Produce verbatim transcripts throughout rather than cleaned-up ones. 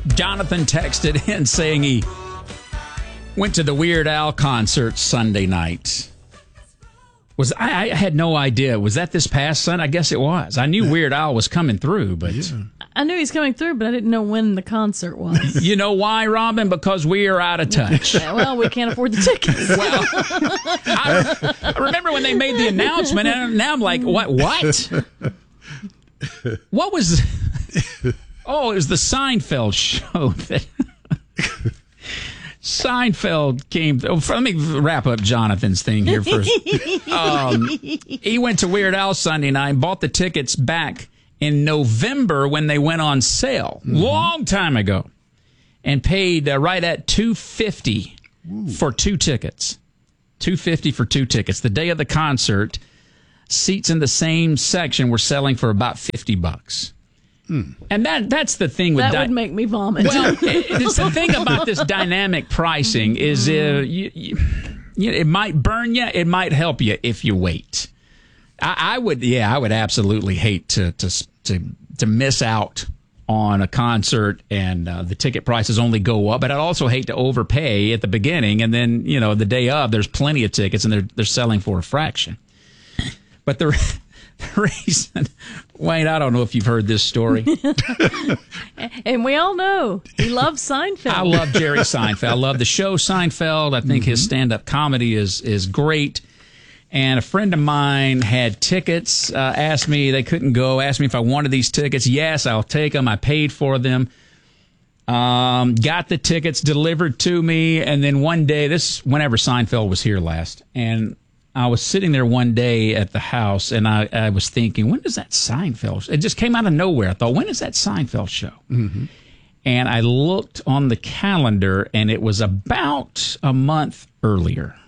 Jonathan texted in saying he went to the Weird Al concert Sunday night. Was I, I had no idea. Was that this past Sunday? I guess it was. I knew Weird Al was coming through, but Yeah. I knew he was coming through, but I didn't know when the concert was. you know why, Robin? Because we are out of touch. Yeah, well, we can't afford the tickets. Well, I, I remember when they made the announcement, and now I'm like, what? What? What was? Oh, it was the Seinfeld show that. Seinfeld came. Oh, let me wrap up Jonathan's thing here first. Um, he went to Weird Al Sunday night and bought the tickets back in November when they went on sale, mm-hmm. long time ago, and paid uh, right at two hundred fifty dollars for two tickets. two hundred fifty dollars for two tickets. The day of the concert, seats in the same section were selling for about fifty bucks. Hmm. And that that's the thing with that di- would make me vomit. Well, it, it's the thing about this dynamic pricing is uh, you, you, you know, it might burn you, it might help you if you wait. I, I would, yeah, I would absolutely hate to to to to miss out on a concert and uh, the ticket prices only go up. But I'd also hate to overpay at the beginning and then you know the day of there's plenty of tickets and they're they're selling for a fraction. But the. The reason, Wayne, I don't know if you've heard this story. And we all know he loves Seinfeld. I love Jerry Seinfeld. I love the show Seinfeld. I think mm-hmm. his stand-up comedy is is great. And a friend of mine had tickets, uh, asked me, they couldn't go, asked me if I wanted these tickets. Yes, I'll take them. I paid for them. Um, got the tickets delivered to me. And then one day, this whenever Seinfeld was here last, and I was sitting there one day at the house, and I, I was thinking, when does that Seinfeld show? It just came out of nowhere. I thought, when is that Seinfeld show? Mm-hmm. And I looked on the calendar, and it was about a month earlier.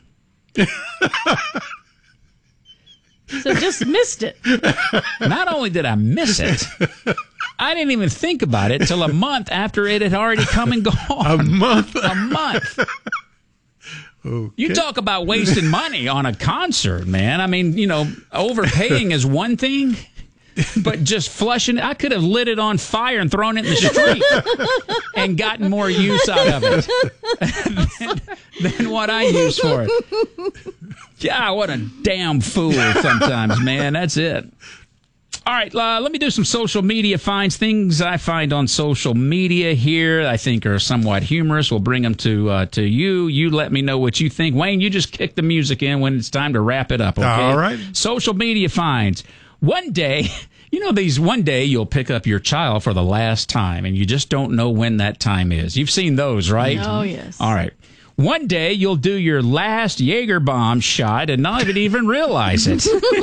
So just missed it. Not only did I miss it, I didn't even think about it till a month after it had already come and gone. A month? A month. Okay. You talk about wasting money on a concert, man. I mean, you know, overpaying is one thing, but just flushing it. I could have lit it on fire and thrown it in the street and gotten more use out of it than, than what I use for it. Yeah, what a damn fool sometimes, man. That's it. All right, uh, let me do some social media finds. Things I find on social media here I think are somewhat humorous. We'll bring them to uh, to you. You let me know what you think. Wayne, you just kick the music in when it's time to wrap it up, okay? All right. Social media finds. One day, you know these, one day you'll pick up your child for the last time, and you just don't know when that time is. You've seen those, right? Oh, yes. All right. One day you'll do your last Jaeger bomb shot and not even realize it.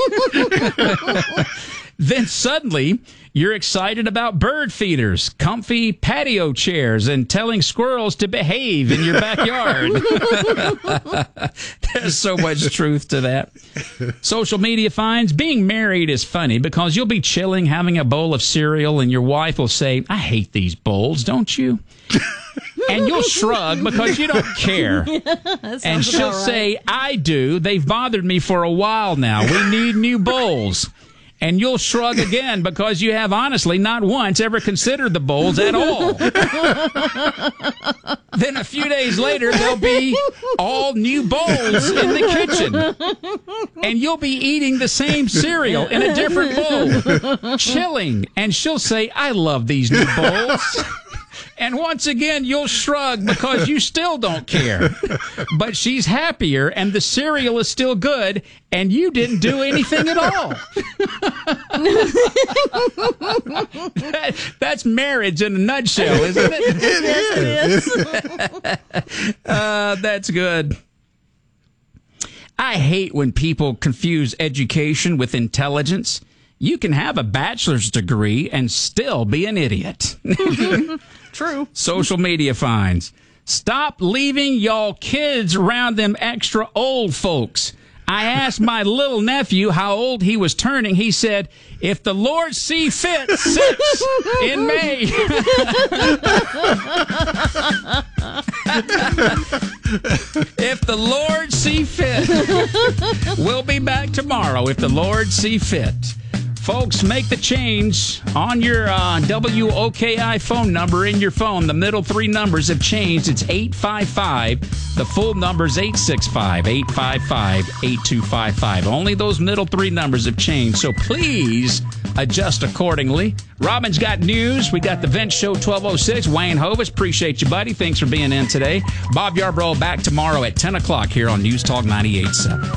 Then suddenly, you're excited about bird feeders, comfy patio chairs, and telling squirrels to behave in your backyard. There's so much truth to that. Social media finds being married is funny because you'll be chilling, having a bowl of cereal, and your wife will say, I hate these bowls, don't you? And you'll shrug because you don't care. And she'll right. say, I do. They've bothered me for a while now. We need new bowls. And you'll shrug again because you have honestly not once ever considered the bowls at all. Then a few days later, there'll be all new bowls in the kitchen. And you'll be eating the same cereal in a different bowl, chilling. And she'll say, I love these new bowls. And once again, you'll shrug because you still don't care. But she's happier, and the cereal is still good, and you didn't do anything at all. that, that's marriage in a nutshell, isn't it? Yes, it is. uh, that's good. I hate when people confuse education with intelligence. You can have a bachelor's degree and still be an idiot. True. Social media finds. Stop leaving y'all kids around them extra old folks. I asked my little nephew how old he was turning. He said, if the Lord see fit, six in May. If the Lord see fit. We'll be back tomorrow if the Lord see fit. Folks, make the change on your uh, W O K I phone number in your phone. The middle three numbers have changed. It's eight five five. The full number is eight six five, eight five five, eight two five five. Only those middle three numbers have changed, so please adjust accordingly. Robin's got news. We got the Vince Show twelve oh six. Wayne Hovis, appreciate you, buddy. Thanks for being in today. Bob Yarbrough back tomorrow at ten o'clock here on News Talk ninety-eight point seven.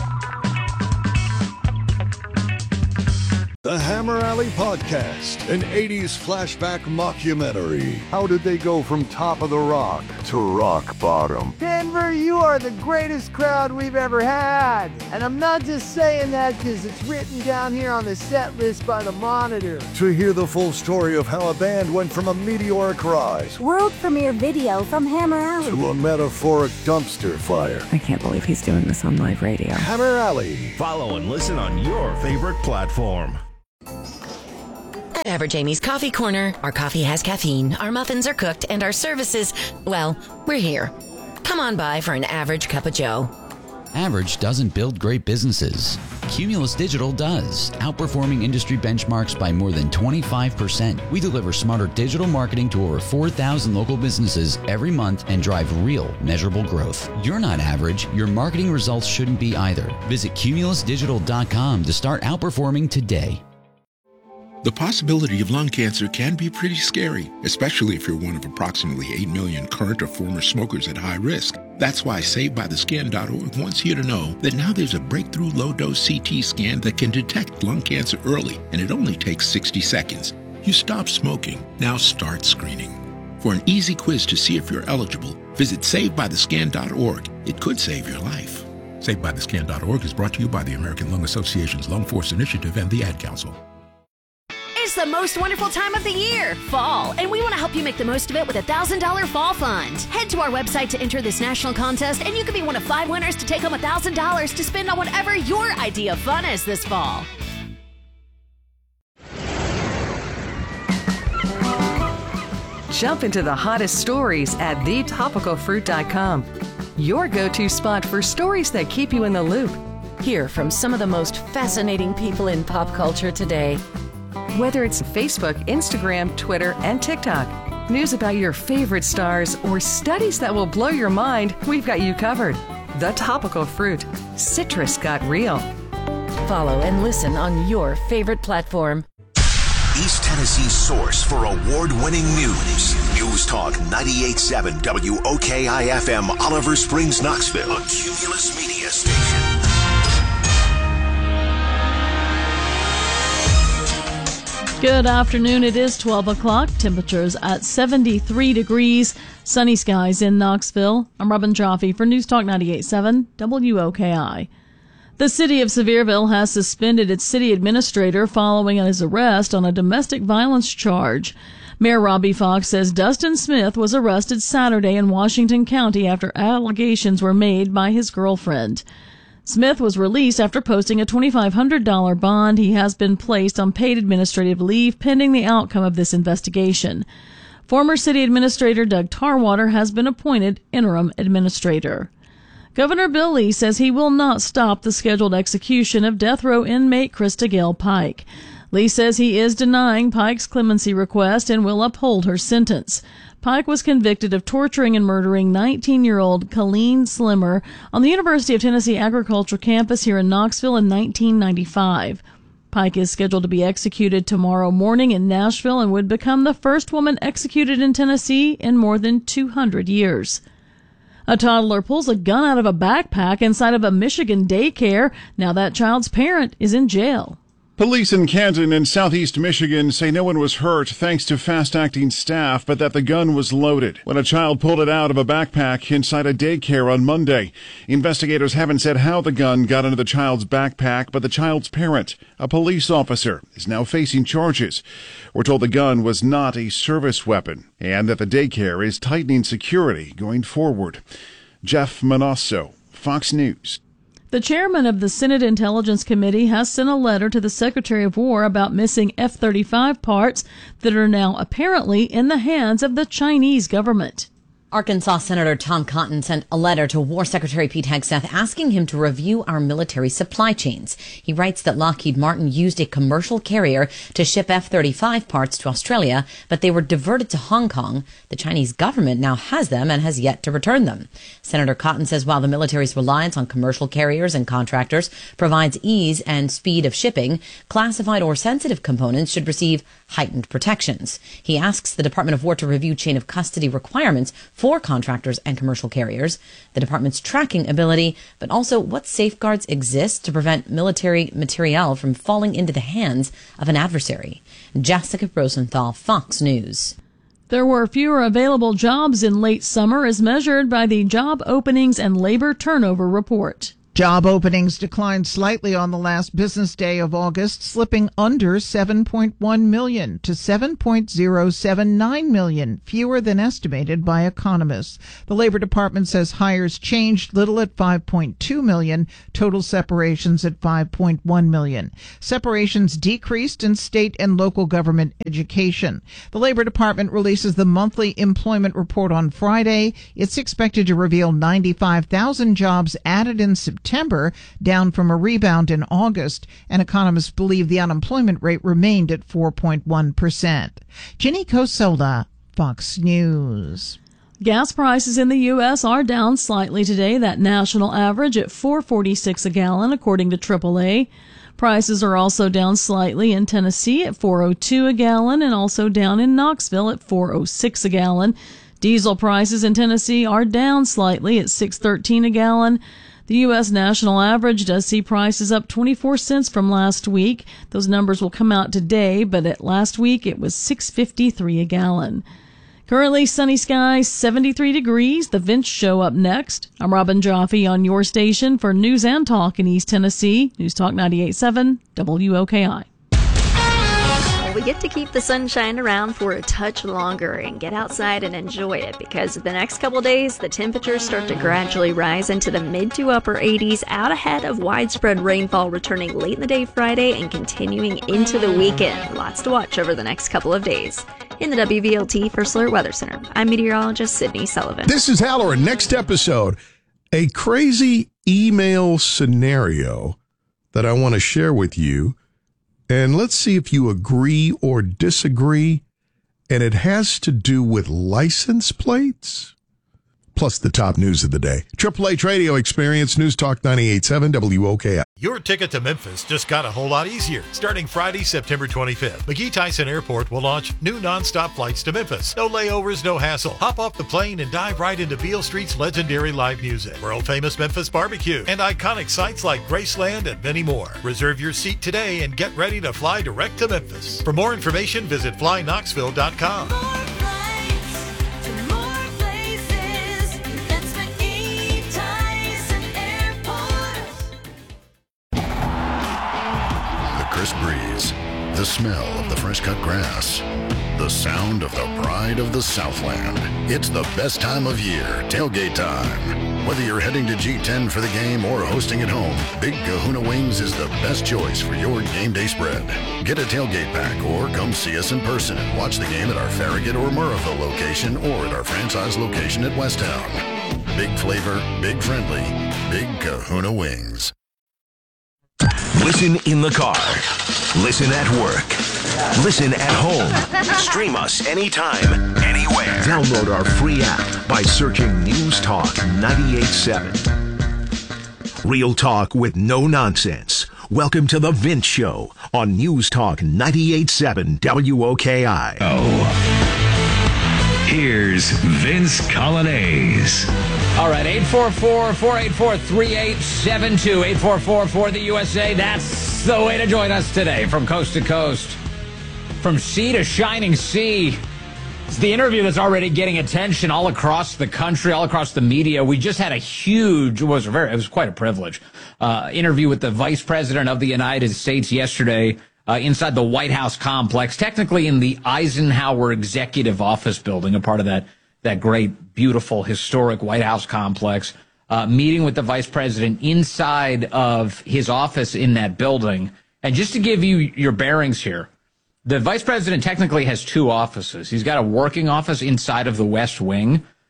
The Hammer Alley Podcast, an eighties flashback mockumentary. How did they go from top of the rock to rock bottom? Denver, you are the greatest crowd we've ever had. And I'm not just saying that because it's written down here on the set list by the Monitor. To hear the full story of how a band went from a meteoric rise, world premiere video from Hammer Alley, to a metaphoric dumpster fire. I can't believe he's doing this on live radio. Hammer Alley. Follow and listen on your favorite platform. Average Amy's Coffee Corner. Our coffee has caffeine, our muffins are cooked, and our services, well, we're here. Come on by for an average cup of joe. Average doesn't build great businesses. Cumulus Digital does, outperforming industry benchmarks by more than twenty-five percent. We deliver smarter digital marketing to over four thousand local businesses every month and drive real, measurable growth. You're not average. Your marketing results shouldn't be either. Visit cumulus digital dot com to start outperforming today. The possibility of lung cancer can be pretty scary, especially if you're one of approximately eight million current or former smokers at high risk. That's why Saved By The Scan dot org wants you to know that now there's a breakthrough low-dose C T scan that can detect lung cancer early, and it only takes sixty seconds. You stop smoking, now start screening. For an easy quiz to see if you're eligible, visit Saved By The Scan dot org. It could save your life. Saved By The Scan dot org is brought to you by the American Lung Association's Lung Force Initiative and the Ad Council. It's the most wonderful time of the year, fall, and we want to help you make the most of it with a one thousand dollars Fall Fund. Head to our website to enter this national contest, and you could be one of five winners to take home one thousand dollars to spend on whatever your idea of fun is this fall. Jump into the hottest stories at the topical fruit dot com. Your go-to spot for stories that keep you in the loop. Hear from some of the most fascinating people in pop culture today. Whether it's Facebook, Instagram, Twitter, and TikTok, news about your favorite stars, or studies that will blow your mind, we've got you covered. The Topical Fruit. Citrus got real. Follow and listen on your favorite platform. East Tennessee's source for award-winning news. News Talk ninety-eight point seven W O K I F M, Oliver Springs, Knoxville. A Cumulus Media Station. Good afternoon. It is twelve o'clock. Temperatures at seventy-three degrees. Sunny skies in Knoxville. I'm Robin Jaffe for News Talk ninety-eight point seven W O K I. The city of Sevierville has suspended its city administrator following his arrest on a domestic violence charge. Mayor Robbie Fox says Dustin Smith was arrested Saturday in Washington County after allegations were made by his girlfriend. Smith was released after posting a twenty-five hundred dollars bond. He has been placed on paid administrative leave pending the outcome of this investigation. Former city administrator Doug Tarwater has been appointed interim administrator. Governor Bill Lee says he will not stop the scheduled execution of death row inmate Krista Gale Pike. Lee says he is denying Pike's clemency request and will uphold her sentence. Pike was convicted of torturing and murdering nineteen-year-old Colleen Slimmer on the University of Tennessee Agricultural Campus here in Knoxville in nineteen ninety-five. Pike is scheduled to be executed tomorrow morning in Nashville and would become the first woman executed in Tennessee in more than two hundred years. A toddler pulls a gun out of a backpack inside of a Michigan daycare. Now that child's parent is in jail. Police in Canton in southeast Michigan say no one was hurt thanks to fast-acting staff, but that the gun was loaded when a child pulled it out of a backpack inside a daycare on Monday. Investigators haven't said how the gun got into the child's backpack, but the child's parent, a police officer, is now facing charges. We're told the gun was not a service weapon and that the daycare is tightening security going forward. Jeff Manasso, Fox News. The chairman of the Senate Intelligence Committee has sent a letter to the Secretary of War about missing F thirty-five parts that are now apparently in the hands of the Chinese government. Arkansas Senator Tom Cotton sent a letter to War Secretary Pete Hegseth asking him to review our military supply chains. He writes that Lockheed Martin used a commercial carrier to ship F thirty-five parts to Australia, but they were diverted to Hong Kong. The Chinese government now has them and has yet to return them. Senator Cotton says while the military's reliance on commercial carriers and contractors provides ease and speed of shipping, classified or sensitive components should receive heightened protections. He asks the Department of War to review chain of custody requirements for contractors and commercial carriers, the department's tracking ability, but also what safeguards exist to prevent military materiel from falling into the hands of an adversary. Jessica Rosenthal, Fox News. There were fewer available jobs in late summer as measured by the Job Openings and Labor Turnover Report. Job openings declined slightly on the last business day of August, slipping under seven point one million to seven point zero seven nine million, fewer than estimated by economists. The Labor Department says hires changed little at five point two million, total separations at five point one million. Separations decreased in state and local government education. The Labor Department releases the monthly employment report on Friday. It's expected to reveal ninety-five thousand jobs added in September. September, down from a rebound in August, and economists believe the unemployment rate remained at four point one percent. Ginny Cosola, Fox News. Gas prices in the U S are down slightly today, that national average at four forty-six a gallon, according to triple A. Prices are also down slightly in Tennessee at four oh two a gallon and also down in Knoxville at four oh six a gallon. Diesel prices in Tennessee are down slightly at six thirteen a gallon. The U S national average does see prices up twenty-four cents from last week. Those numbers will come out today, but at last week it was six fifty-three a gallon. Currently sunny skies, seventy-three degrees. The Vince Show up next. I'm Robin Jaffe on your station for News and Talk in East Tennessee. News Talk ninety-eight point seven W O K I. We get to keep the sunshine around for a touch longer and get outside and enjoy it because the next couple days the temperatures start to gradually rise into the mid to upper eighties out ahead of widespread rainfall returning late in the day Friday and continuing into the weekend. Lots to watch over the next couple of days. In the W V L T First Alert Weather Center, I'm meteorologist Sydney Sullivan. This is Halloran. Next episode, a crazy email scenario that I want to share with you. And let's see if you agree or disagree. And it has to do with license plates, plus the top news of the day. Triple H Radio Experience, News Talk ninety-eight point seven W O K I. Your ticket to Memphis just got a whole lot easier. Starting Friday, September twenty-fifth, McGee Tyson Airport will launch new nonstop flights to Memphis. No layovers, no hassle. Hop off the plane and dive right into Beale Street's legendary live music, world-famous Memphis barbecue, and iconic sites like Graceland and many more. Reserve your seat today and get ready to fly direct to Memphis. For more information, visit fly knoxville dot com. Crisp breeze, the smell of the fresh-cut grass, the sound of the pride of the Southland. It's the best time of year, tailgate time. Whether you're heading to G ten for the game or hosting at home, Big Kahuna Wings is the best choice for your game day spread. Get a tailgate pack or come see us in person and watch the game at our Farragut or Murrahville location or at our franchise location at Westtown. Big flavor, big friendly, Big Kahuna Wings. Listen in the car. Listen at work. Listen at home. Stream us anytime, anywhere. Download our free app by searching News Talk ninety-eight point seven. Real talk with no nonsense. Welcome to The Vince Show on News Talk ninety-eight point seven W O K I. Oh. Here's Vince Colonnese. All right, eight four four, four eight four, three eight seven two, eight four four for the U S A. That's the way to join us today from coast to coast, from sea to shining sea. It's the interview that's already getting attention all across the country, all across the media. We just had a huge, it was very, it was quite a privilege, uh, interview with the Vice President of the United States yesterday uh, inside the White House complex, technically in the Eisenhower Executive Office building, a part of that that great, beautiful, historic White House complex, uh, meeting with the vice president inside of his office in that building. And just to give you your bearings here, the vice president technically has two offices. He's got a working office inside of the West Wing,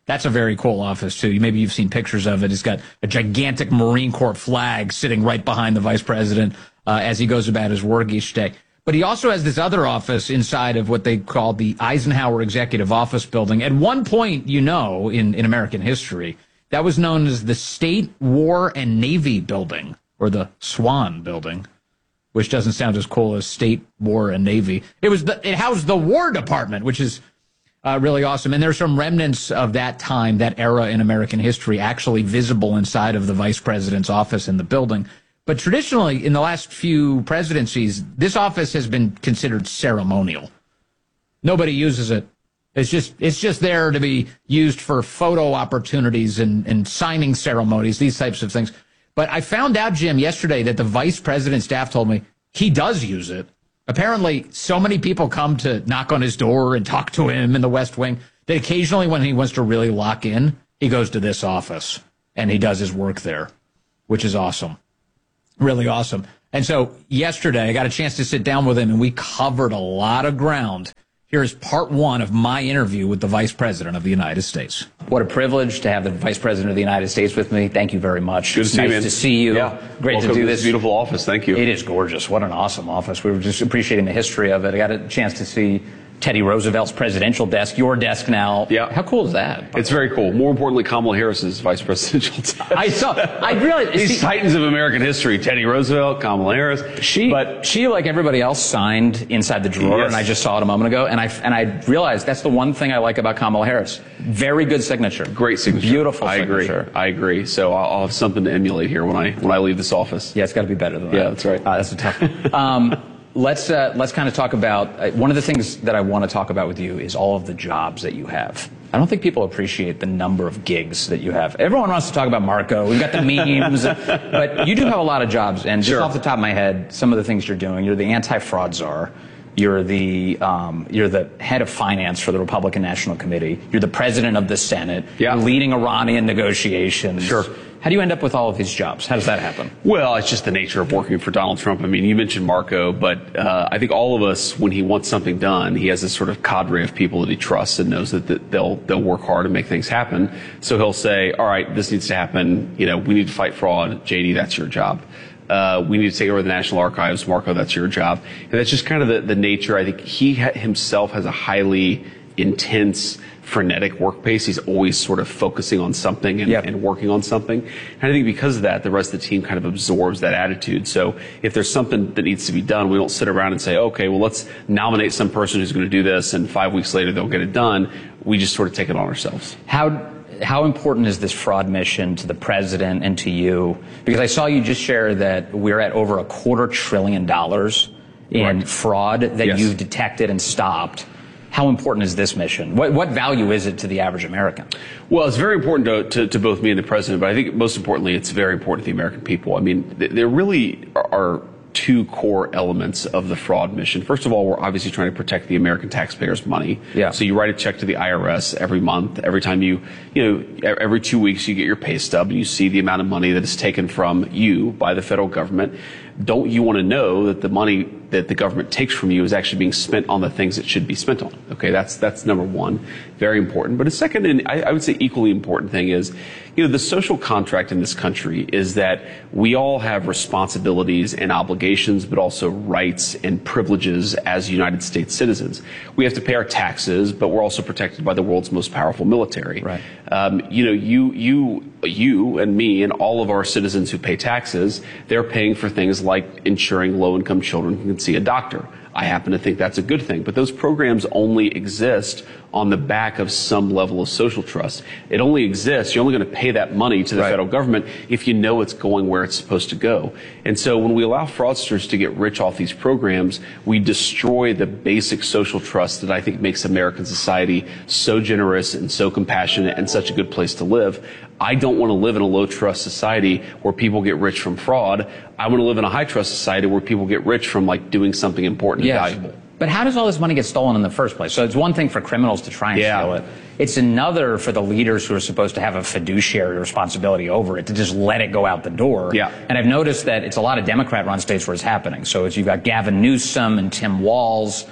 That's a very cool office, too. Maybe you've seen pictures of it. It's got a gigantic Marine Corps flag sitting right behind the vice president uh, as he goes about his work each day. But he also has this other office inside of what they call the Eisenhower Executive Office Building. At one point, you know, in, in American history, that was known as the State War and Navy Building, or the SWAN Building, which doesn't sound as cool as State War and Navy. It was the, it housed the War Department, which is uh, really awesome. And there's some remnants of that time, that era in American history, actually visible inside of the vice president's office in the building. But traditionally, in the last few presidencies, this office has been considered ceremonial. Nobody uses it. It's just it's just there to be used for photo opportunities and, and signing ceremonies, these types of things. But I found out, Jim, yesterday that the vice president's staff told me he does use it. Apparently, so many people come to knock on his door and talk to him in the West Wing that occasionally when he wants to really lock in, he goes to this office and he does his work there, which is awesome. Really awesome. And so yesterday I got a chance to sit down with him and we covered a lot of ground. Here's part one of my interview with the Vice President of the United States. What a privilege to have the Vice President of the United States with me. Thank you very much. Good to see you, man. Nice to see you. Yeah. Great Welcome to do to this. this beautiful office. Thank you. It is gorgeous. What an awesome office. We were just appreciating the history of it. I got a chance to see Teddy Roosevelt's presidential desk, your desk now. Yeah. How cool is that? It's very cool. More importantly, Kamala Harris's vice presidential desk. I saw, I realized. These see, titans of American history, Teddy Roosevelt, Kamala Harris. She, but she, like everybody else, signed inside the drawer, Yes. and I just saw it a moment ago, and I, and I realized that's the one thing I like about Kamala Harris. Very good signature. Great signature. Beautiful I signature. agree. I agree. So I'll, I'll have something to emulate here when I when I leave this office. Yeah, it's got to be better than that. Yeah, that's right. Uh, that's a tough one. Um, let's uh, let's kind of talk about uh, one of the things that I want to talk about with you is all of the jobs that you have. I don't think people appreciate the number of gigs that you have. Everyone wants to talk about Marco. We've got the memes, but you do have a lot of jobs. And just Sure. off the top of my head, some of the things you're doing, you're the anti-fraud czar. You're the um, you're the head of finance for the Republican National Committee. You're the president of the Senate. Yeah. You're leading Iranian negotiations. Sure. How do you end up with all of these jobs? How does that happen? Well, it's just the nature of working for Donald Trump. I mean, you mentioned Marco, but uh, I think all of us, when he wants something done, he has this sort of cadre of people that he trusts and knows that, that they'll they'll work hard and make things happen. So he'll say, all right, this needs to happen. You know, we need to fight fraud. J D, that's your job. Uh, we need to take over the National Archives. Marco, that's your job. And that's just kind of the, the nature. I think he ha- himself has a highly intense, frenetic work pace. He's always sort of focusing on something and, Yep. and working on something. And I think because of that, the rest of the team kind of absorbs that attitude. So if there's something that needs to be done, we don't sit around and say, okay, well, let's nominate some person who's going to do this, and five weeks later they'll get it done. We just sort of take it on ourselves. How how important is this fraud mission to the president and to you? Because I saw you just share that we're at over a quarter trillion dollars in Right. fraud that Yes. you've detected and stopped. How important is this mission? What, what value is it to the average American? Well, it's very important to, to, to both me and the president, but I think most importantly, it's very important to the American people. I mean, th- there really are, are two core elements of the fraud mission. First of all, we're obviously trying to protect the American taxpayers' money. Yeah. So you write a check to the I R S every month. Every time you, you know, every two weeks you get your pay stub and you see the amount of money that is taken from you by the federal government. Don't you want to know that the money that the government takes from you is actually being spent on the things it should be spent on? Okay, that's that's number one, very important. But a second, and I, I would say equally important thing is, you know, the social contract in this country is that we all have responsibilities and obligations, but also rights and privileges as United States citizens. We have to pay our taxes, but we're also protected by the world's most powerful military. Right. Um, you know, you you you and me and all of our citizens who pay taxes, they're paying for things like ensuring low-income children can see a doctor. I happen to think that's a good thing, but those programs only exist on the back of some level of social trust. It only exists, you're only going to pay that money to the Right. federal government if you know it's going where it's supposed to go. And so when we allow fraudsters to get rich off these programs, we destroy the basic social trust that I think makes American society so generous and so compassionate and such a good place to live. I don't want to live in a low trust society where people get rich from fraud. I want to live in a high trust society where people get rich from like doing something important Yes. and valuable. But how does all this money get stolen in the first place? So it's one thing for criminals to try and Yeah. steal it. It's another for the leaders who are supposed to have a fiduciary responsibility over it to just let it go out the door. Yeah. And I've noticed that it's a lot of Democrat-run states where it's happening. So it's, you've got Gavin Newsom and Tim Walz.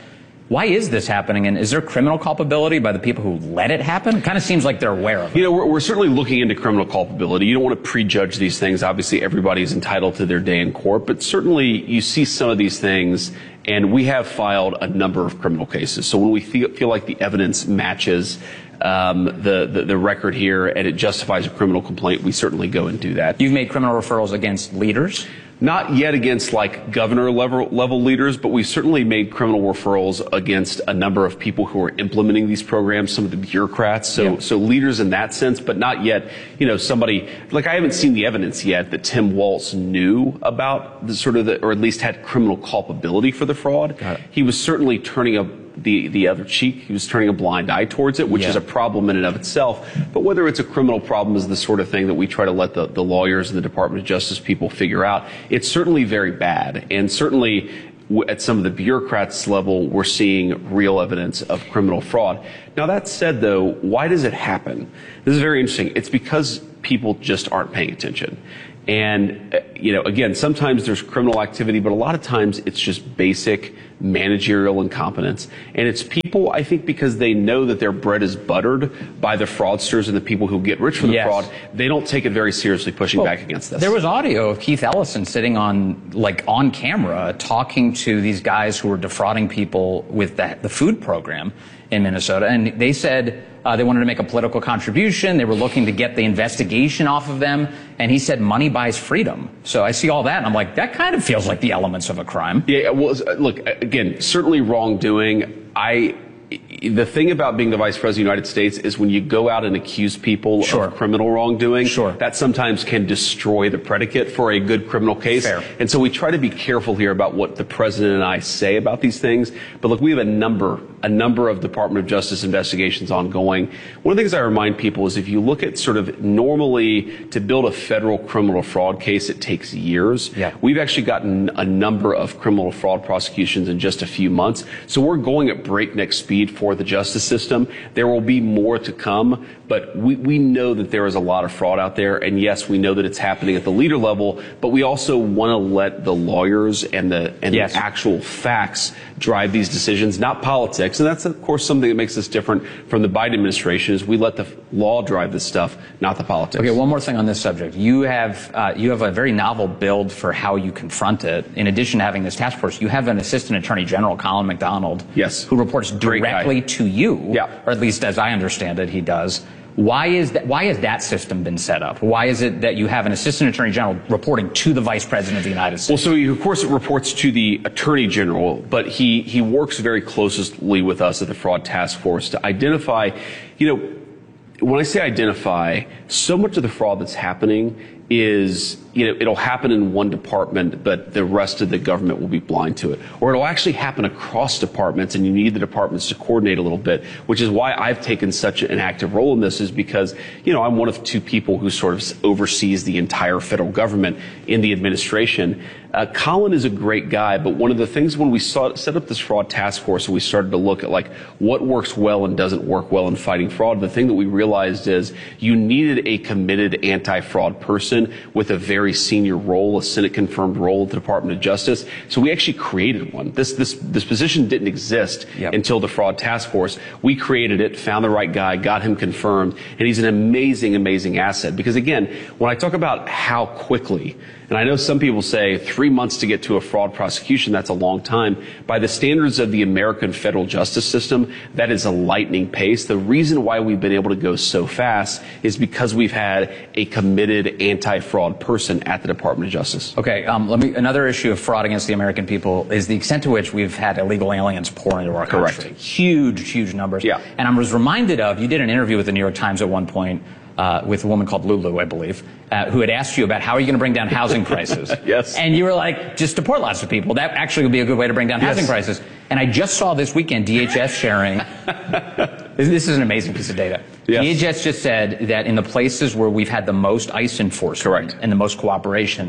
Why is this happening, and is there criminal culpability by the people who let it happen? It kind of seems like they're aware of it. You know, we're, we're certainly looking into criminal culpability. You don't want to prejudge these things. Obviously, everybody is entitled to their day in court, but certainly you see some of these things, and we have filed a number of criminal cases. So when we feel, feel like the evidence matches um, the, the, the record here and it justifies a criminal complaint, we certainly go and do that. You've made criminal referrals against leaders? Not yet against like governor level, level leaders, but we've certainly made criminal referrals against a number of people who are implementing these programs, some of the bureaucrats. So, yeah. so leaders in that sense, but not yet, you know, somebody like I haven't seen the evidence yet that Tim Walz knew about the sort of the, or at least had criminal culpability for the fraud. He was certainly turning a the the other cheek. He was turning a blind eye towards it, which yeah. is a problem in and of itself. But whether it's a criminal problem is the sort of thing that we try to let the, the lawyers and the Department of Justice people figure out. It's certainly very bad. And certainly at some of the bureaucrats level, we're seeing real evidence of criminal fraud. Now, that said, though, why does it happen? This is very interesting. It's because people just aren't paying attention. And, you know, again, sometimes there's criminal activity, but a lot of times it's just basic managerial incompetence. And it's people, I think, because they know that their bread is buttered by the fraudsters and the people who get rich from the yes. fraud, they don't take it very seriously pushing well, back against this. There was audio of Keith Ellison sitting on, like, on camera talking to these guys who were defrauding people with the, the food program in Minnesota. And they said uh, they wanted to make a political contribution. They were looking to get the investigation off of them. And he said money buys freedom. So I see all that, and I'm like, that kind of feels like the elements of a crime. Yeah, well, look, again, certainly wrongdoing. I... The thing about being the Vice President of the United States is when you go out and accuse people sure. of criminal wrongdoing, sure. that sometimes can destroy the predicate for a good criminal case. Fair. And so we try to be careful here about what the President and I say about these things. But look, we have a number, a number of Department of Justice investigations ongoing. One of the things I remind people is if you look at sort of normally to build a federal criminal fraud case, it takes years. Yeah. We've actually gotten a number of criminal fraud prosecutions in just a few months. So we're going at breakneck speed for the justice system. There will be more to come, but we, we know that there is a lot of fraud out there. And yes, we know that it's happening at the leader level, but we also want to let the lawyers and the, and yes. the actual facts drive these decisions, not politics. And that's, of course, something that makes us different from the Biden administration is we let the law drive this stuff, not the politics. Okay, one more thing on this subject. You have, uh, you have a very novel build for how you confront it. In addition to having this task force, you have an Assistant Attorney General, Colin McDonald, yes. who reports directly to you, yeah. or at least as I understand it, he does. Why is that? Why has that system been set up? Why is it that you have an Assistant Attorney General reporting to the Vice President of the United States? Well, so he, of course it reports to the Attorney General, but he, he works very closely with us at the Fraud Task Force to identify, you know, when I say identify, so much of the fraud that's happening is, you know, it'll happen in one department, but the rest of the government will be blind to it. Or it'll actually happen across departments, and you need the departments to coordinate a little bit, which is why I've taken such an active role in this, is because, you know, I'm one of two people who sort of oversees the entire federal government in the administration. Uh, Colin is a great guy, but one of the things when we saw, set up this fraud task force and we started to look at like what works well and doesn't work well in fighting fraud, the thing that we realized is you needed a committed anti-fraud person with a very senior role, a Senate-confirmed role at the Department of Justice. So we actually created one. This this this position didn't exist yep. until the fraud task force. We created it, found the right guy, got him confirmed, and he's an amazing, amazing asset. Because again, when I talk about how quickly, and I know some people say three months to get to a fraud prosecution, that's a long time. By the standards of the American federal justice system, that is a lightning pace. The reason why we've been able to go so fast is because we've had a committed anti-fraud person at the Department of Justice. Okay, um, let me, another issue of fraud against the American people is the extent to which we've had illegal aliens pour into our country. Correct. Huge, huge numbers. Yeah. And I was reminded of, you did an interview with the New York Times at one point, Uh, with a woman called Lulu, I believe, uh, who had asked you about how are you going to bring down housing prices. Yes. And you were like, just deport lots of people. That actually would be a good way to bring down yes. housing prices. And I just saw this weekend D H S sharing, this, this is an amazing piece of data. Yes. D H S just said that in the places where we've had the most ICE enforcement Correct. and the most cooperation,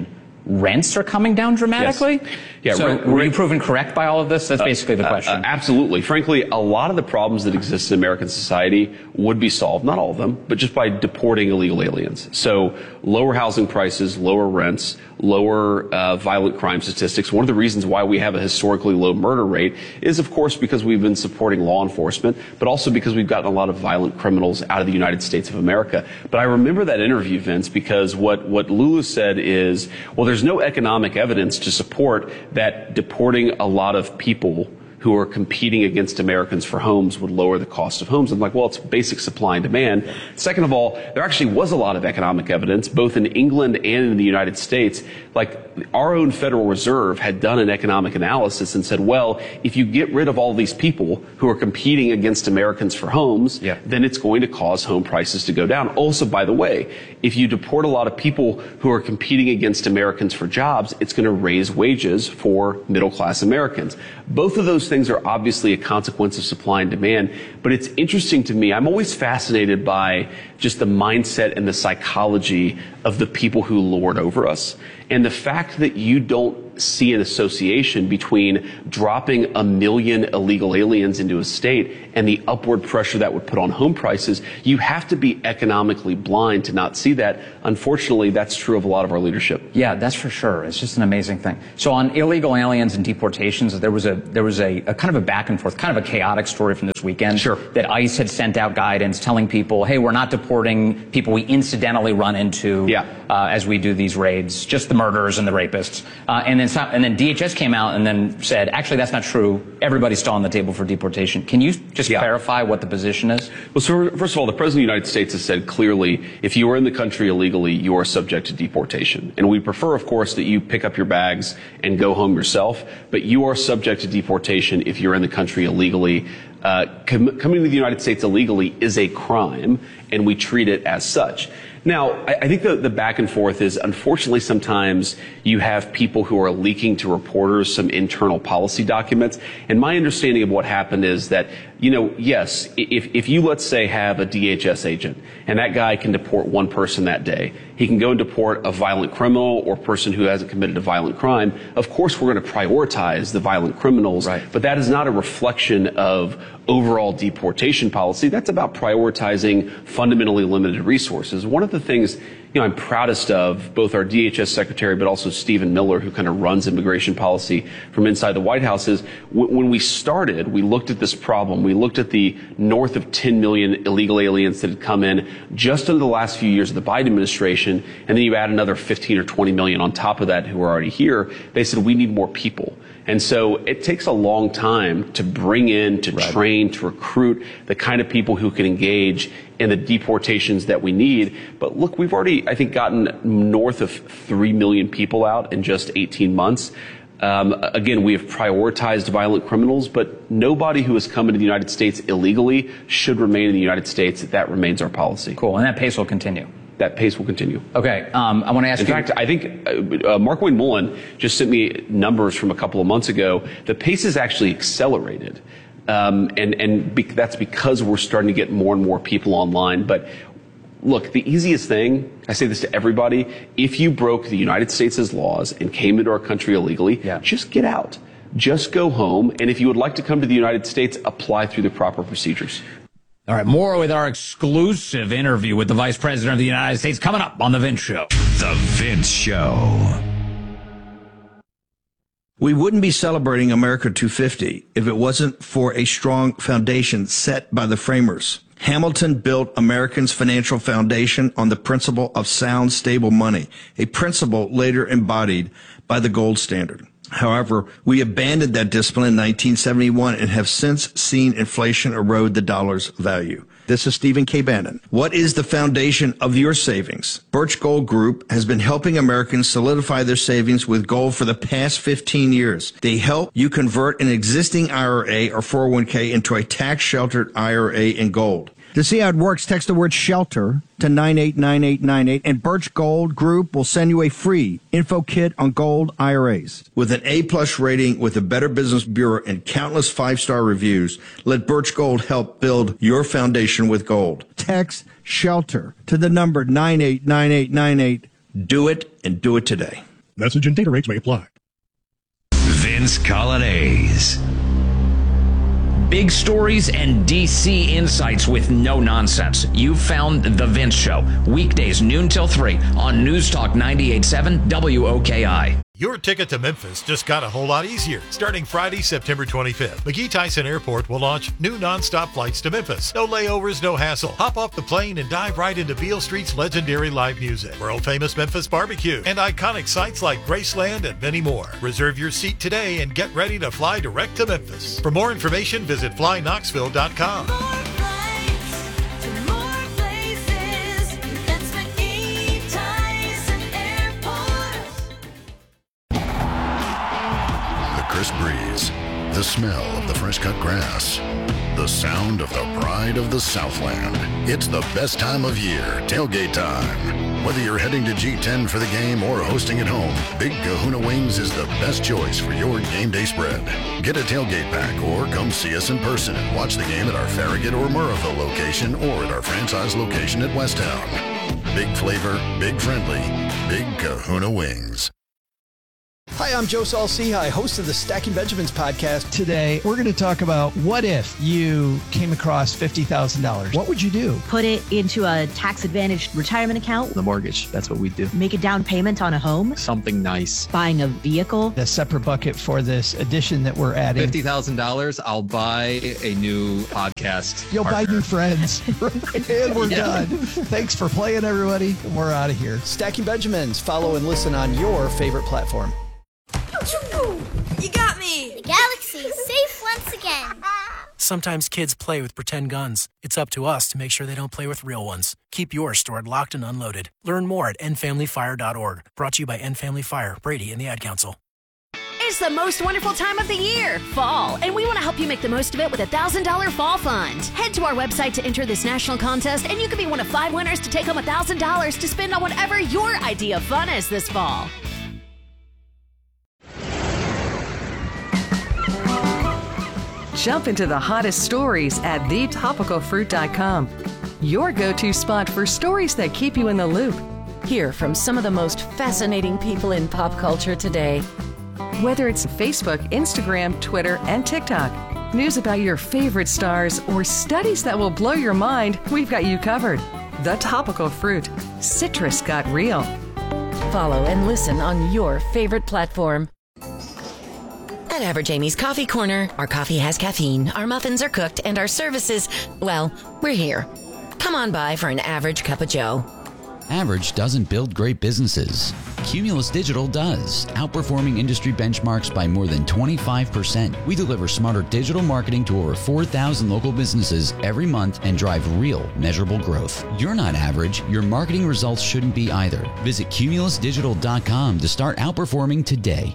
rents are coming down dramatically? Yes. Yeah, so rent, were rent, you proven correct by all of this? That's basically the question. Uh, uh, absolutely. Frankly, a lot of the problems that exist in American society would be solved, not all of them, but just by deporting illegal aliens. So lower housing prices, lower rents, lower uh, violent crime statistics. One of the reasons why we have a historically low murder rate is, of course, because we've been supporting law enforcement, but also because we've gotten a lot of violent criminals out of the United States of America. But I remember that interview, Vince, because what, what Lulu said is, well, there's no economic evidence to support that deporting a lot of people who are competing against Americans for homes would lower the cost of homes. I'm like, well, it's basic supply and demand. Second of all, there actually was a lot of economic evidence, both in England and in the United States. Like, our own Federal Reserve had done an economic analysis and said, well, if you get rid of all these people who are competing against Americans for homes, yeah. then it's going to cause home prices to go down. Also, by the way, if you deport a lot of people who are competing against Americans for jobs, it's going to raise wages for middle-class Americans. Both of those things are obviously a consequence of supply and demand, but it's interesting to me. I'm always fascinated by just the mindset and the psychology of the people who lord over us. And the fact that you don't see an association between dropping a million illegal aliens into a state and the upward pressure that would put on home prices, you have to be economically blind to not see that. Unfortunately, that's true of a lot of our leadership. Yeah, that's for sure. It's just an amazing thing. So on illegal aliens and deportations, there was a there was a, a kind of a back and forth, kind of a chaotic story from this weekend. Sure. That ICE had sent out guidance telling people, hey, we're not deporting people we incidentally run into yeah. uh, as we do these raids, just the murderers and the rapists. Uh, and then and then D H S came out and then said, actually, that's not true. Everybody's still on the table for deportation. Can you just yeah. clarify what the position is? Well, so first of all, the President of the United States has said clearly, if you are in the country illegally, you are subject to deportation. And we prefer, of course, that you pick up your bags and go home yourself, but you are subject to deportation if you're in the country illegally. Uh, com- coming to the United States illegally is a crime, and we treat it as such. Now, I, I think the, the back and forth is, unfortunately, sometimes you have people who are leaking to reporters some internal policy documents. And my understanding of what happened is that, you know, yes, if, if you, let's say, have a D H S agent and that guy can deport one person that day, he can go and deport a violent criminal or a person who hasn't committed a violent crime. Of course, we're going to prioritize the violent criminals, right. but that is not a reflection of overall deportation policy. That's about prioritizing fundamentally limited resources. One of the things, you know, I'm proudest of, both our D H S secretary, but also Stephen Miller, who kind of runs immigration policy from inside the White House, is w- when we started, we looked at this problem. We looked at the north of ten million illegal aliens that had come in just in the last few years of the Biden administration, and then you add another fifteen or twenty million on top of that who are already here. They said, we need more people. And so it takes a long time to bring in, to right. train, to recruit the kind of people who can engage in the deportations that we need. But look, we've already, I think, gotten north of three million people out in just eighteen months. Um, again, we have prioritized violent criminals, but nobody who has come into the United States illegally should remain in the United States. That remains our policy. Cool. And that pace will continue. That pace will continue. Okay. Um, I want to ask in you. In fact, I think uh, uh, Markwayne Mullin just sent me numbers from a couple of months ago. The pace has actually accelerated. Um, and and be- that's because we're starting to get more and more people online. But look, the easiest thing, I say this to everybody, if you broke the United States' laws and came into our country illegally, yeah. just get out. Just go home. And if you would like to come to the United States, apply through the proper procedures. All right, more with our exclusive interview with the Vice President of the United States coming up on The Vince Show. The Vince Show. We wouldn't be celebrating America two fifty if it wasn't for a strong foundation set by the framers. Hamilton built Americans' financial foundation on the principle of sound, stable money, a principle later embodied by the gold standard. However, we abandoned that discipline in nineteen seventy-one and have since seen inflation erode the dollar's value. This is Stephen K. Bannon. What is the foundation of your savings? Birch Gold Group has been helping Americans solidify their savings with gold for the past fifteen years. They help you convert an existing I R A or four oh one k into a tax-sheltered I R A in gold. To see how it works, text the word SHELTER to nine eight nine eight nine eight, and Birch Gold Group will send you a free info kit on gold I R As. With an A-plus rating with the Better Business Bureau and countless five-star reviews, let Birch Gold help build your foundation with gold. Text SHELTER to the number nine eight nine eight nine eight. Do it, and do it today. Message and data rates may apply. Vince Colonnese. Big stories and D C insights with no nonsense. You've found The Vince Show. Weekdays, noon till three on News Talk ninety-eight point seven W O K I. Your ticket to Memphis just got a whole lot easier. Starting Friday, September twenty-fifth, McGee Tyson Airport will launch new nonstop flights to Memphis. No layovers, no hassle. Hop off the plane and dive right into Beale Street's legendary live music, world-famous Memphis barbecue, and iconic sites like Graceland and many more. Reserve your seat today and get ready to fly direct to Memphis. For more information, visit fly knoxville dot com. Crisp breeze, the smell of the fresh cut grass, the sound of the pride of the Southland. It's the best time of year, tailgate time. Whether you're heading to G ten for the game or hosting at home, Big Kahuna Wings is the best choice for your game day spread. Get a tailgate pack or come see us in person and watch the game at our Farragut or Murrahville location or at our franchise location at Westtown. Big flavor, big friendly, Big Kahuna Wings. Hi, I'm Joe Saul-Sehy, host of the Stacking Benjamins podcast. Today, we're going to talk about what if you came across fifty thousand dollars. What would you do? Put it into a tax-advantaged retirement account. The mortgage, that's what we do. Make a down payment on a home. Something nice. Buying a vehicle. A separate bucket for this addition that we're adding. fifty thousand dollars, I'll buy a new podcast You'll partner. buy new friends. And we're Yeah. done. Thanks for playing, everybody. We're out of here. Stacking Benjamins. Follow and listen on your favorite platform. You got me! The galaxy is safe once again. Sometimes kids play with pretend guns. It's up to us to make sure they don't play with real ones. Keep yours stored locked and unloaded. Learn more at end family fire dot org. Brought to you by End Family Fire, Brady, and the Ad Council. It's the most wonderful time of the year, fall, and we want to help you make the most of it with a one thousand dollars fall fund. Head to our website to enter this national contest, and you could be one of five winners to take home one thousand dollars to spend on whatever your idea of fun is this fall. Jump into the hottest stories at the topical fruit dot com. Your go-to spot for stories that keep you in the loop. Hear from some of the most fascinating people in pop culture today. Whether it's Facebook, Instagram, Twitter, and TikTok, news about your favorite stars, or studies that will blow your mind, we've got you covered. The Topical Fruit. Citrus got real. Follow and listen on your favorite platform. At Average Amy's Coffee Corner, our coffee has caffeine, our muffins are cooked, and our services, well, we're here. Come on by for an average cup of joe. Average doesn't build great businesses. Cumulus Digital does, outperforming industry benchmarks by more than twenty-five percent. We deliver smarter digital marketing to over four thousand local businesses every month and drive real, measurable growth. You're not average. Your marketing results shouldn't be either. Visit cumulus digital dot com to start outperforming today.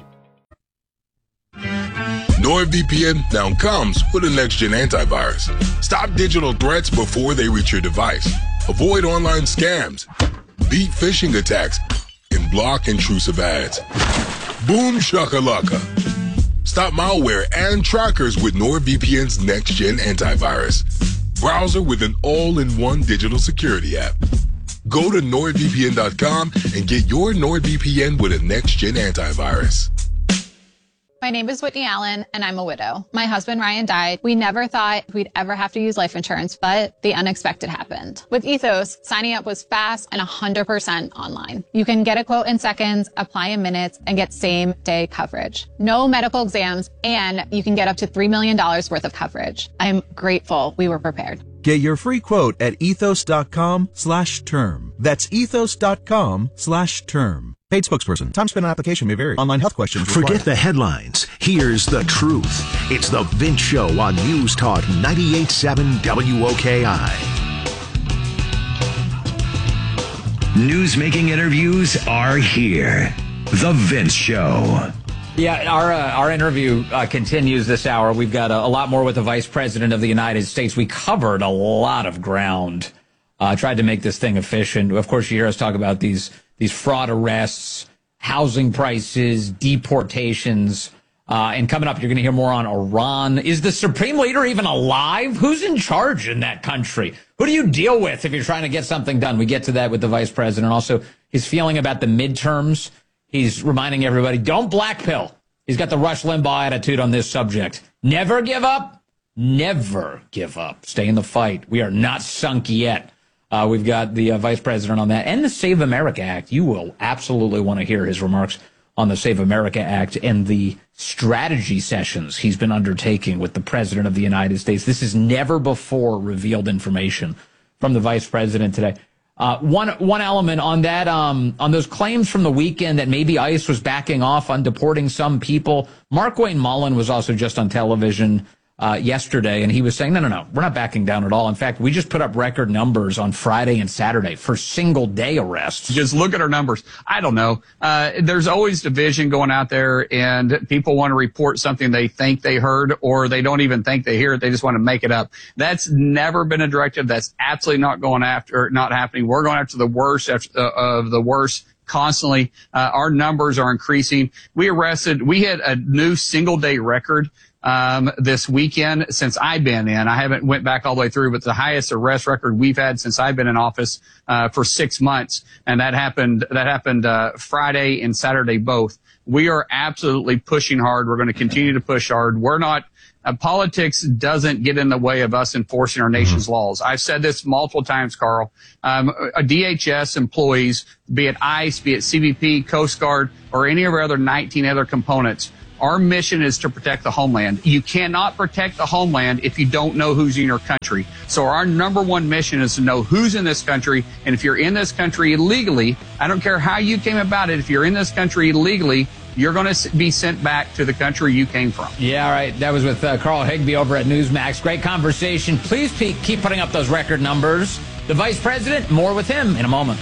NordVPN now comes with a next-gen antivirus. Stop digital threats before they reach your device. Avoid online scams, beat phishing attacks, and block intrusive ads. Boom shakalaka. Stop malware and trackers with NordVPN's next-gen antivirus. Browser with an all-in-one digital security app. Go to nord V P N dot com and get your NordVPN with a next-gen antivirus. My name is Whitney Allen, and I'm a widow. My husband, Ryan, died. We never thought we'd ever have to use life insurance, but the unexpected happened. With Ethos, signing up was fast and one hundred percent online. You can get a quote in seconds, apply in minutes, and get same-day coverage. No medical exams, and you can get up to three million dollars worth of coverage. I'm grateful we were prepared. Get your free quote at ethos dot com slash term. That's ethos dot com slash term. Paid spokesperson. Time spent on application may vary. Online health questions required. Forget the headlines. Here's the truth. It's The Vince Show on News Talk ninety-eight point seven W O K I. News-making interviews are here. The Vince Show. Yeah, our uh, our interview uh, continues this hour. We've got a, a lot more with the Vice President of the United States. We covered a lot of ground. Uh, tried to make this thing efficient. Of course, you hear us talk about these these fraud arrests, housing prices, deportations. Uh, and coming up, you're going to hear more on Iran. Is the Supreme Leader even alive? Who's in charge in that country? Who do you deal with if you're trying to get something done? We get to that with the Vice President. Also, his feeling about the midterms. he's reminding everybody, don't black pill. He's got the Rush Limbaugh attitude on this subject. Never give up. Never give up. Stay in the fight. We are not sunk yet. Uh, we've got the uh, vice president on that and the Save America Act. You will absolutely want to hear his remarks on the Save America Act and the strategy sessions he's been undertaking with the president of the United States. This is never before revealed information from the vice president today. Uh, one one element on that, um, on those claims from the weekend that maybe ICE was backing off on deporting some people. Markwayne Mullin was also just on television uh, yesterday, and he was saying, no, no, no, we're not backing down at all. In fact, we just put up record numbers on Friday and Saturday for single-day arrests. Just look at our numbers. I don't know. Uh, there's always division going out there, and people want to report something they think they heard, or they don't even think they hear it. They just want to make it up. That's never been a directive. That's absolutely not going after, not happening. We're going after the worst of the worst. Constantly, uh, our numbers are increasing. We arrested, we had a new single day record um this weekend since I've been in. I haven't went back all the way through, but the highest arrest record we've had since I've been in office uh for six months. And that happened, that happened uh Friday and Saturday both. We are absolutely pushing hard. We're going to continue to push hard. We're not, uh, politics doesn't get in the way of us enforcing our nation's mm-hmm. laws. I've said this multiple times, Carl. Um, a D H S employees, be it ICE, be it C B P, Coast Guard, or any of our other nineteen other components, our mission is to protect the homeland. You cannot protect the homeland if you don't know who's in your country. So our number one mission is to know who's in this country. And if you're in this country illegally, I don't care how you came about it, if you're in this country illegally, you're going to be sent back to the country you came from. Yeah, all right. That was with uh, Carl Higbee over at Newsmax. Great conversation. Please keep putting up those record numbers. The vice president, more with him in a moment.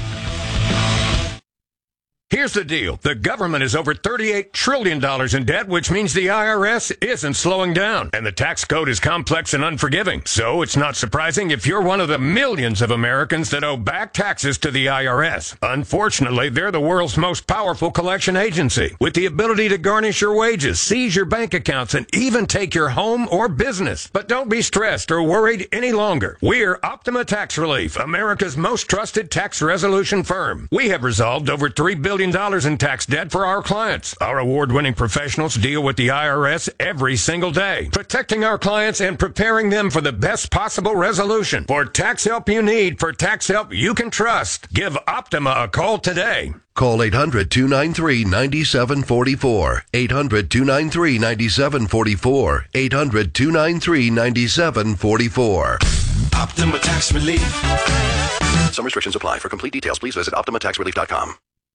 Here's the deal. The government is over thirty-eight trillion dollars in debt, which means the I R S isn't slowing down. And the tax code is complex and unforgiving. So it's not surprising if you're one of the millions of Americans that owe back taxes to the I R S. Unfortunately, they're the world's most powerful collection agency, with the ability to garnish your wages, seize your bank accounts, and even take your home or business. But don't be stressed or worried any longer. We're Optima Tax Relief, America's most trusted tax resolution firm. We have resolved over three billion dollars in tax debt for our clients. Our award-winning professionals deal with the I R S every single day, protecting our clients and preparing them for the best possible resolution. For tax help you need, for tax help you can trust, give Optima a call today. Call eight hundred, two nine three, nine seven four four. eight hundred, two nine three, nine seven four four. eight hundred, two nine three, nine seven four four. Optima Tax Relief. Some restrictions apply. For complete details, please visit optima tax relief dot com.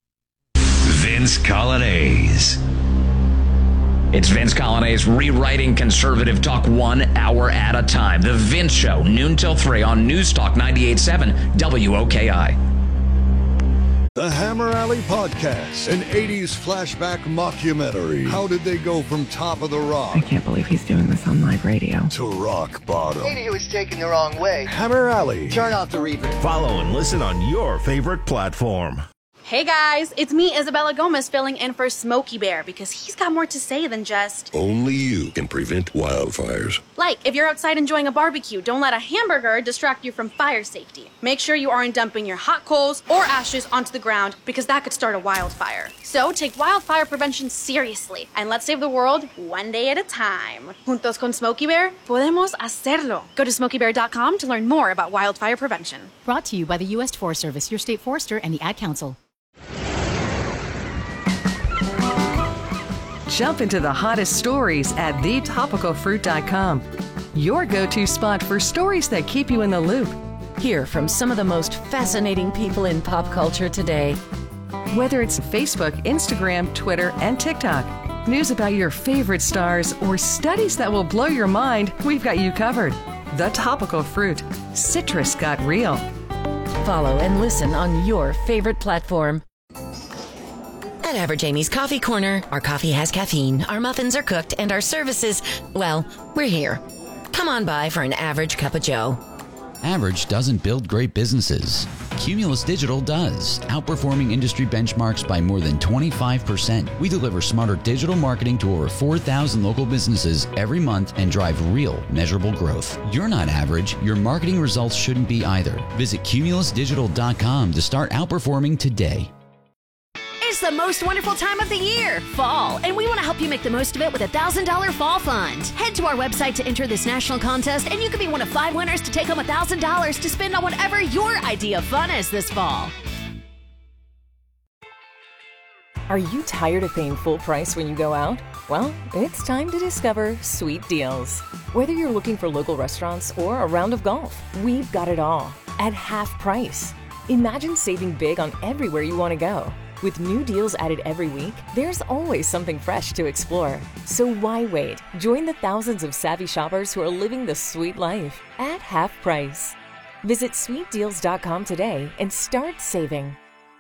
Vince Coglianese. It's Vince Coglianese rewriting conservative talk one hour at a time. The Vince Show, noon till three on News Talk ninety-eight point seven W O K I. The Hammer Alley Podcast, an eighties flashback mockumentary. How did they go from top of the rock? I can't believe he's doing this on live radio. To rock bottom. Maybe he was taken the wrong way. Hammer Alley. Turn off the reverb. Follow and listen on your favorite platform. Hey guys, it's me, Isabella Gomez, filling in for Smokey Bear because he's got more to say than just... Only you can prevent wildfires. Like, if you're outside enjoying a barbecue, don't let a hamburger distract you from fire safety. Make sure you aren't dumping your hot coals or ashes onto the ground because that could start a wildfire. So take wildfire prevention seriously and let's save the world one day at a time. Juntos con Smokey Bear, podemos hacerlo. Go to smokey bear dot com to learn more about wildfire prevention. Brought to you by the U S Forest Service, your state forester, and the Ad Council. Jump into the hottest stories at the topical fruit dot com. Your go-to spot for stories that keep you in the loop. Hear from some of the most fascinating people in pop culture today. Whether it's Facebook, Instagram, Twitter, and TikTok, news about your favorite stars, or studies that will blow your mind, we've got you covered. The Topical Fruit. Citrus got real. Follow and listen on your favorite platform. At Average Amy's Coffee Corner, our coffee has caffeine, our muffins are cooked, and our services, well, we're here. Come on by for an average cup of joe. Average doesn't build great businesses. Cumulus Digital does, outperforming industry benchmarks by more than twenty-five percent. We deliver smarter digital marketing to over four thousand local businesses every month and drive real, measurable growth. You're not average. Your marketing results shouldn't be either. Visit cumulus digital dot com to start outperforming today. It's the most wonderful time of the year, fall, and we want to help you make the most of it with a one thousand dollars fall fund. Head to our website to enter this national contest, and you could be one of five winners to take home one thousand dollars to spend on whatever your idea of fun is this fall. Are you tired of paying full price when you go out? Well, it's time to discover Sweet Deals. Whether you're looking for local restaurants or a round of golf, we've got it all at half price. Imagine saving big on everywhere you want to go. With new deals added every week, there's always something fresh to explore. So why wait? Join the thousands of savvy shoppers who are living the sweet life at half price. Visit sweet deals dot com today and start saving.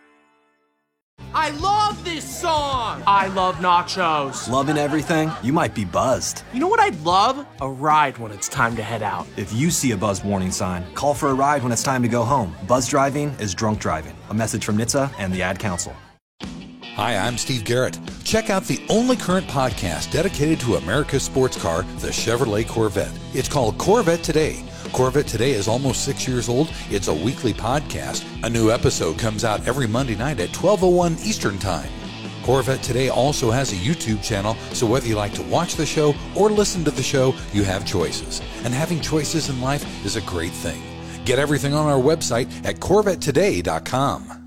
I love this song! I love nachos. Loving everything? You might be buzzed. You know what I'd love? A ride when it's time to head out. If you see a buzz warning sign, call for a ride when it's time to go home. Buzz driving is drunk driving. A message from N H T S A and the Ad Council. Hi, I'm Steve Garrett. Check out the only current podcast dedicated to America's sports car, the Chevrolet Corvette. It's called Corvette Today. Corvette Today is almost six years old. It's a weekly podcast. A new episode comes out every Monday night at twelve oh one Eastern Time. Corvette Today also has a YouTube channel, so whether you like to watch the show or listen to the show, you have choices. And having choices in life is a great thing. Get everything on our website at corvette today dot com.